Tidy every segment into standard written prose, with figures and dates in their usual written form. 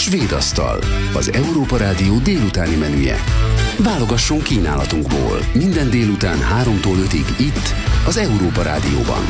Svéd asztal, az Európa Rádió délutáni menüje. Válogasson kínálatunkból minden délután 3-tól 5-ig itt, az Európa Rádióban.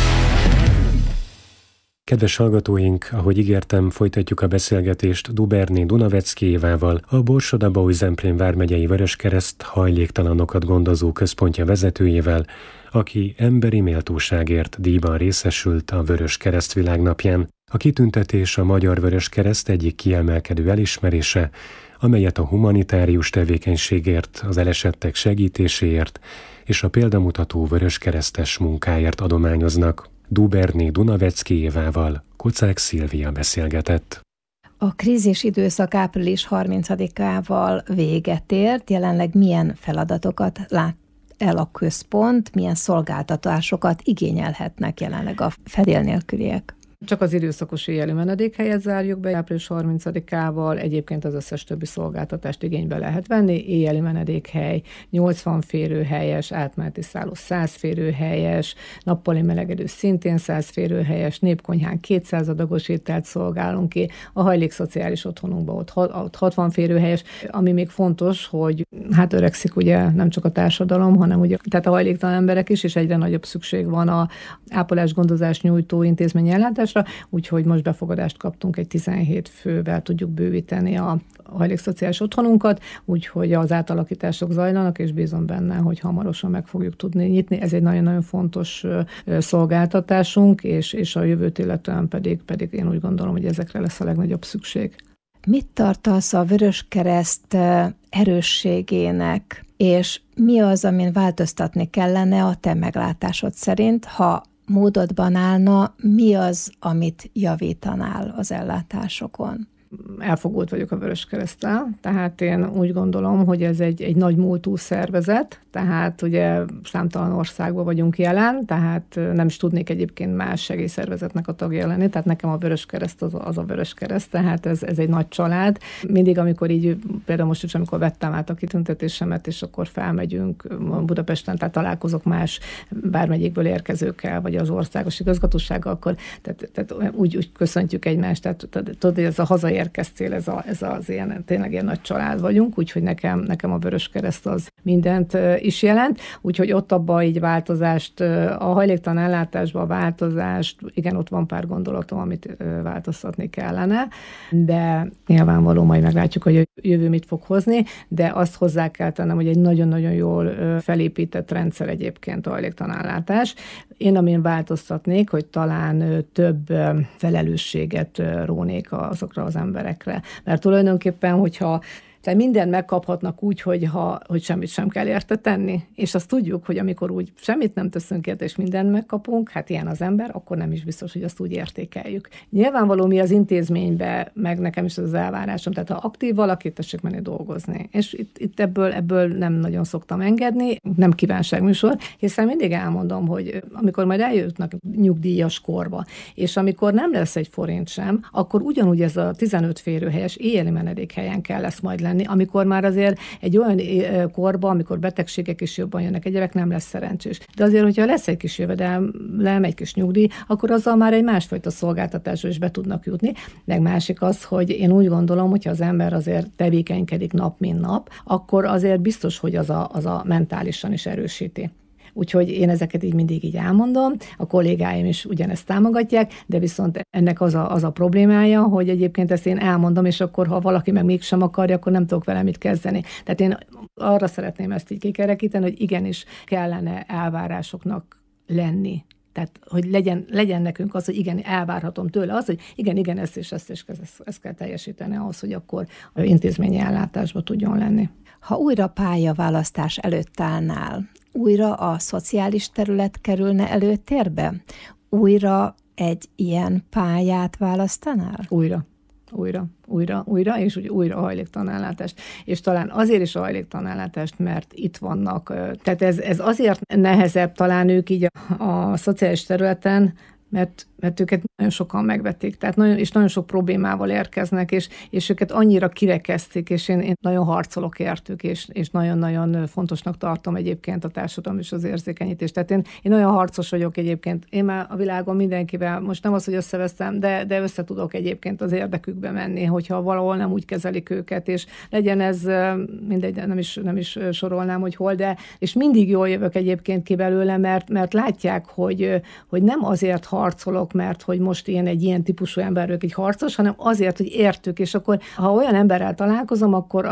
Kedves hallgatóink, ahogy ígértem, folytatjuk a beszélgetést Duberné Dunaveckiévával, a Borsod-Abaúj-Zemplén vármegyei Vöröskereszt hajléktalanokat gondozó központja vezetőjével, aki emberi méltóságért díjban részesült a Vöröskereszt világnapján. A kitüntetés a Magyar Vöröskereszt egyik kiemelkedő elismerése, amelyet a humanitárius tevékenységért, az elesettek segítéséért és a példamutató vöröskeresztes munkáért adományoznak. Duberné Dunaveckiévával Kocák Szilvia beszélgetett. A krízis időszak április 30-ával véget ért, jelenleg milyen feladatokat lát el a központ, milyen szolgáltatásokat igényelhetnek jelenleg a fedél nélküliek? Csak az időszakos éjjeli menedékhelyet zárjuk be április 30-ával, egyébként az összes többi szolgáltatást igénybe lehet venni. Éjjeli menedékhely, 80 férőhelyes, átmeneti szálló 100 férőhelyes, nappali melegedő szintén 100 férőhelyes, népkonyhán 200 adagos ételt szolgálunk ki, a hajlékszociális otthonunkban ott 60 férőhelyes. Ami még fontos, hogy hát öregszik ugye nem csak a társadalom, hanem ugye, tehát a hajléktalan emberek is, és egyre nagyobb szükség van a ápolás-gondozás nyújtó intézményi ellátásra, úgyhogy most befogadást kaptunk, egy 17 fővel tudjuk bővíteni a hajlékszociális otthonunkat, úgyhogy az átalakítások zajlanak, és bízom benne, hogy hamarosan meg fogjuk tudni nyitni. Ez egy nagyon-nagyon fontos szolgáltatásunk, és a jövőt illetően pedig én úgy gondolom, hogy ezekre lesz a legnagyobb szükség. Mit tartasz a Vöröskereszt erősségének, és mi az, amin változtatni kellene a te meglátásod szerint, ha módodban állna, mi az, amit javítanál az ellátásokon? Elfogult vagyok a Vöröskereszttel, tehát én úgy gondolom, hogy ez egy nagy múltú szervezet, tehát ugye számtalan országban vagyunk jelen, tehát nem is tudnék egyébként más segélyszervezetnek a tagja lenni, tehát nekem a Vöröskereszt az a Vöröskereszt, tehát ez egy nagy család. Mindig, amikor így, például most is, amikor vettem át a kitüntetésemet, és akkor felmegyünk Budapesten, tehát találkozok más vármegyékből érkezőkkel, vagy az országos igazgatósággal, akkor tehát úgy köszöntjük egymást, tehát tudod, hogy ez a hazaérkeztél, ez az ilyen, tényleg ilyen nagy család vagyunk, úgyhogy nekem a Vöröskereszt az mindent is jelent, úgyhogy ott abban így változást, a hajléktalan ellátásban változást, igen, ott van pár gondolatom, amit változtatni kellene, de nyilvánvaló, majd meglátjuk, hogy a jövő mit fog hozni, de azt hozzá kell tennem, hogy egy nagyon-nagyon jól felépített rendszer egyébként a hajléktalan ellátás. Én amin változtatnék, hogy talán több felelősséget rónék azokra az emberekre. Mert tulajdonképpen, hogyha tehát mindent megkaphatnak úgy, hogy semmit sem kell érte tenni. És azt tudjuk, hogy amikor úgy semmit nem teszünk érte, és mindent megkapunk, hát ilyen az ember, akkor nem is biztos, hogy azt úgy értékeljük. Nyilvánvaló mi az intézménybe, meg nekem is az elvárásom, tehát ha aktív valaki, tessék menni dolgozni. És itt ebből nem nagyon szoktam engedni, nem kívánságműsor, hiszen mindig elmondom, hogy amikor majd eljutnak nyugdíjas korba, és amikor nem lesz egy forint sem, akkor ugyanúgy ez a 15 férőhelyes éjjeli menedékhelyen kell lesz majd lenni, amikor már azért egy olyan korban, amikor betegségek is jobban jönnek, egyébek nem lesz szerencsés. De azért, hogyha lesz egy kis jövedelem, egy kis nyugdíj, akkor azzal már egy másfajta szolgáltatásra is be tudnak jutni. Meg másik az, hogy én úgy gondolom, hogyha az ember azért tevékenykedik nap, mint nap, akkor azért biztos, hogy az a mentálisan is erősíti. Úgyhogy én ezeket így mindig így elmondom, a kollégáim is ugyanezt támogatják, de viszont ennek az a problémája, hogy egyébként ezt én elmondom, és akkor, ha valaki meg mégsem akarja, akkor nem tudok vele mit kezdeni. Tehát én arra szeretném ezt így kikerekíteni, hogy igenis kellene elvárásoknak lenni. Tehát, hogy legyen nekünk az, hogy igen, elvárhatom tőle az, hogy igen, ezt és ezt kell teljesíteni ahhoz, hogy akkor intézményi ellátásba tudjon lenni. Ha újra pályaválasztás előtt állnál, újra a szociális terület kerülne előtérbe? Újra egy ilyen pályát választanál? Újra, és úgy újra a hajléktalanellátást. És talán azért is a hajléktalanellátást, mert itt vannak, tehát ez azért nehezebb talán ők így a szociális területen, mert mert őket nagyon sokan megvetik, tehát nagyon sok problémával érkeznek, és őket annyira kirekesztik, és én nagyon harcolok értük, és nagyon-nagyon fontosnak tartom egyébként a társadalom és az érzékenyítést. Tehát én nagyon harcos vagyok egyébként. Én már a világon mindenkivel, most nem az, hogy összeveszem, de össze tudok egyébként az érdekükbe menni, hogyha valahol nem úgy kezelik őket, és legyen ez, mindegy, nem is sorolnám, hogy hol, de és mindig jól jövök egyébként ki belőle, mert látják, hogy nem azért harcolok, mert hogy most én egy ilyen típusú ember vagyok, egy harcos, hanem azért, hogy értük, és akkor, ha olyan emberrel találkozom,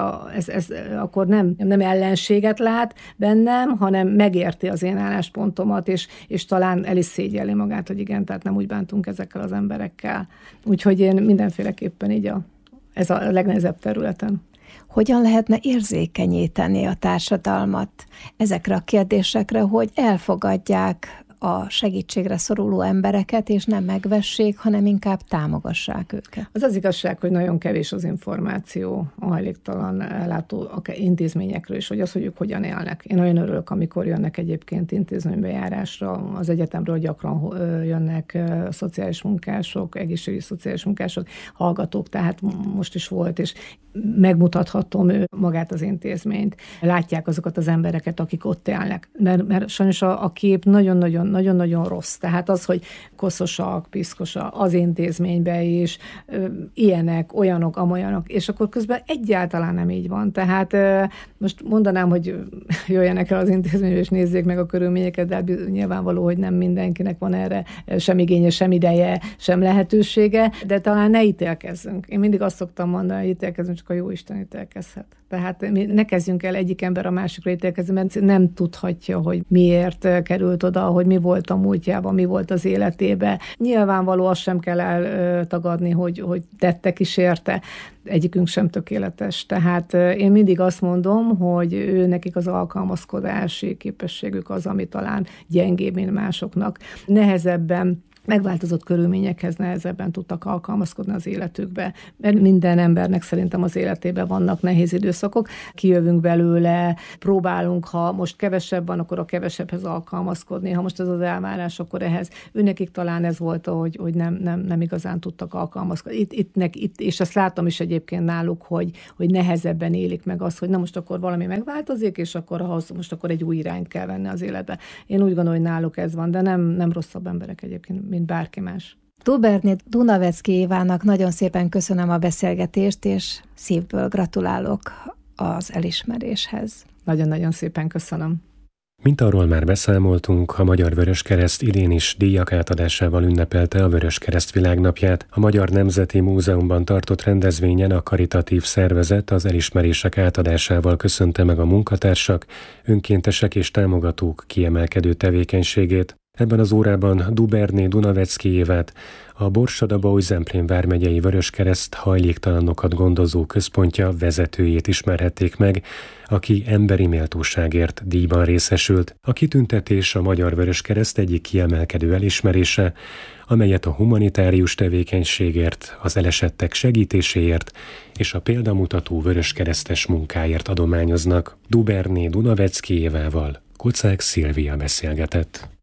akkor nem ellenséget lát bennem, hanem megérti az én álláspontomat, és talán el is szégyelli magát, hogy igen, tehát nem úgy bántunk ezekkel az emberekkel. Úgyhogy én mindenféleképpen így ez a legnehezebb területen. Hogyan lehetne érzékenyíteni a társadalmat ezekre a kérdésekre, hogy elfogadják a segítségre szoruló embereket, és nem megvessék, hanem inkább támogassák őket? Az igazság, hogy nagyon kevés az információ a hajléktalan ellátó intézményekről is, hogy az, hogy ők hogyan élnek. Én nagyon örülök, amikor jönnek egyébként intézménybejárásra. Az egyetemről gyakran jönnek szociális munkások, egészségügyi szociális munkások, hallgatók, tehát most is volt, és megmutathatom magát az intézményt. Látják azokat az embereket, akik ott élnek. Mert sajnos a kép nagyon-nagyon rossz. Tehát az, hogy koszosak, piszkosak az intézményben is, ilyenek, olyanok, amolyanok, és akkor közben egyáltalán nem így van. Tehát most mondanám, hogy jöjjenek el az intézménybe, és nézzék meg a körülményeket, de nyilvánvaló, hogy nem mindenkinek van erre sem igénye, sem ideje, sem lehetősége, de talán ne ítélkezzünk. Én mindig azt szoktam mondani, hogy ítélkezzünk, csak a Jóisten ítélkezhet. Tehát ne kezdjünk el egyik ember a másikra ítélkezni, mert nem tudhatja, hogy miért került oda, hogy mi volt a múltjában, mi volt az életében. Nyilvánvaló, azt sem kell eltagadni, hogy tettek is érte. Egyikünk sem tökéletes. Tehát én mindig azt mondom, hogy nekik az alkalmazkodási képességük az, ami talán gyengébb, mint másoknak. Nehezebben, megváltozott körülményekhez nehezebben tudtak alkalmazkodni az életükbe. Mert minden embernek szerintem az életében vannak nehéz időszakok. Kijövünk belőle, próbálunk, ha most kevesebb van, akkor a kevesebbhez alkalmazkodni. Ha most ez az elvárás, akkor ehhez. Őnekik talán ez volt, hogy nem igazán tudtak alkalmazkodni. Itt, és azt látom is egyébként náluk, hogy nehezebben élik meg azt, hogy na most akkor valami megváltozik, és akkor ahhoz most akkor egy új irányt kell venni az életbe. Én úgy gondolom, hogy náluk ez van, de nem rosszabb emberek egyébként, mint bárki más. Dubernay Dunavecki Évának nagyon szépen köszönöm a beszélgetést, és szívből gratulálok az elismeréshez. Nagyon-nagyon szépen köszönöm. Mint arról már beszámoltunk, a Magyar Vöröskereszt idén is díjak átadásával ünnepelte a Vöröskereszt világnapját. A Magyar Nemzeti Múzeumban tartott rendezvényen a karitatív szervezet az elismerések átadásával köszönte meg a munkatársak, önkéntesek és támogatók kiemelkedő tevékenységét. Ebben az órában Dubernay Dunavecki Évát, a Borsod-Abaúj-Zemplén vármegyei Vöröskereszt hajléktalanokat gondozó központja vezetőjét ismerhették meg, aki emberi méltóságért díjban részesült. A kitüntetés a Magyar Vöröskereszt egyik kiemelkedő elismerése, amelyet a humanitárius tevékenységért, az elesettek segítéséért és a példamutató vöröskeresztes munkáért adományoznak. Dubernay Dunavecki Évával Kocák Szilvia beszélgetett.